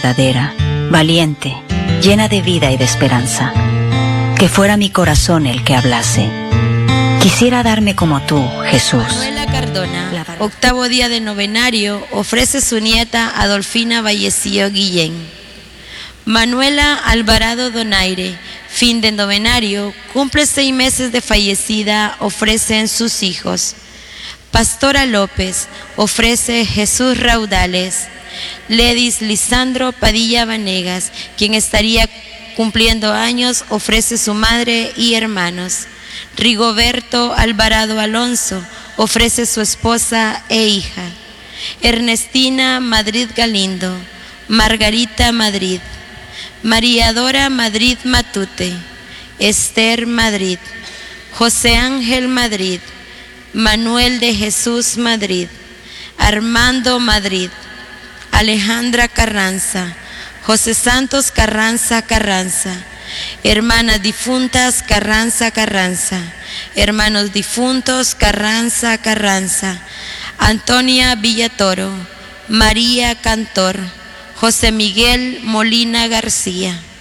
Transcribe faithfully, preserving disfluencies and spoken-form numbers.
verdadera, valiente, llena de vida y de esperanza. Que fuera mi corazón el que hablase. Quisiera darme como tú, Jesús. Manuela Cardona, octavo día de novenario, ofrece su nieta Adolfina Vallecillo Guillén. Manuela Alvarado Donaire, fin de novenario, cumple seis meses de fallecida, ofrecen sus hijos. Pastora López, ofrece Jesús Raudales. Ledis Lisandro Padilla Vanegas, quien estaría cumpliendo años, ofrece su madre y hermanos. Rigoberto Alvarado Alonso, ofrece su esposa e hija. Ernestina Madrid Galindo, Margarita Madrid, María Dora Madrid Matute, Esther Madrid, José Ángel Madrid, Manuel de Jesús Madrid, Armando Madrid, Alejandra Carranza, José Santos Carranza Carranza, hermanas difuntas Carranza Carranza, hermanos difuntos Carranza Carranza, Antonia Villatoro, María Cantor, José Miguel Molina García.